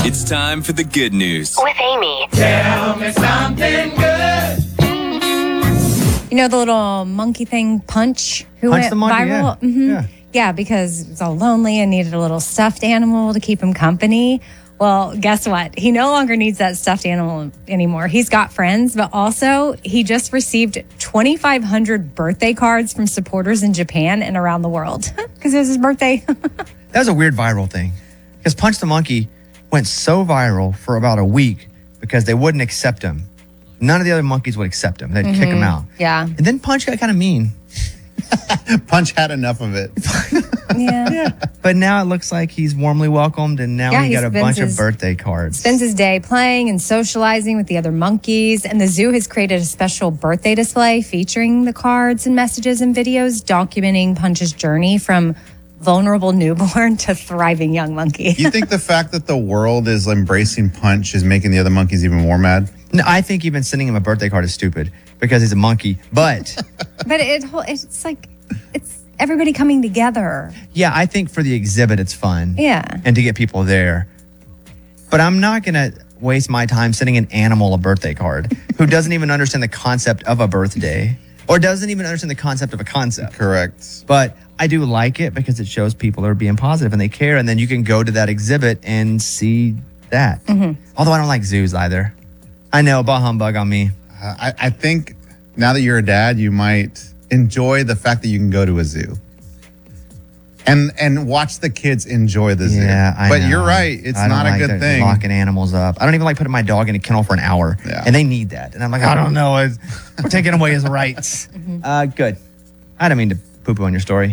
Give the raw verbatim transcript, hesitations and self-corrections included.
It's time for the good news with Amy. Tell me something good. You know the little monkey thing, Punch, who Punch went the monkey, viral? yeah. Mm-hmm. Yeah. Yeah, because he was all lonely and needed a little stuffed animal to keep him company. Well, guess what? He no longer needs that stuffed animal anymore. He's got friends, but also he just received twenty-five hundred birthday cards from supporters in Japan and around the world because it was his birthday. That was a weird viral thing because Punch the Monkey went so viral for about a week because they wouldn't accept him. None of the other monkeys would accept him. They'd mm-hmm. kick him out. Yeah. And then Punch got kind of mean. Punch had enough of it. Yeah. yeah. But now it looks like he's warmly welcomed, and now yeah, he got a bunch his, of birthday cards. Spends his day playing and socializing with the other monkeys, and the zoo has created a special birthday display featuring the cards and messages and videos documenting Punch's journey from vulnerable newborn to thriving young monkey. You think the fact that the world is embracing Punch is making the other monkeys even more mad? No, I think even sending him a birthday card is stupid because he's a monkey. But but it it's like it's everybody coming together. Yeah, I think for the exhibit it's fun. Yeah. And to get people there. But I'm not going to waste my time sending an animal a birthday card who doesn't even understand the concept of a birthday or doesn't even understand the concept of a concept. Correct. But I do like it because it shows people are being positive and they care, and then you can go to that exhibit and see that. Mm-hmm. Although I don't like zoos either. I know, bah humbug on me. Uh, I, I think now that you're a dad, you might enjoy the fact that you can go to a zoo and and watch the kids enjoy the zoo. Yeah, I but know. you're right; it's I don't not a like good the thing. Locking animals up. I don't even like putting my dog in a kennel for an hour, Yeah. and they need that. And I'm like, I don't know, it's, we're taking away his rights. mm-hmm. Uh, good. I didn't mean to poo-poo on your story.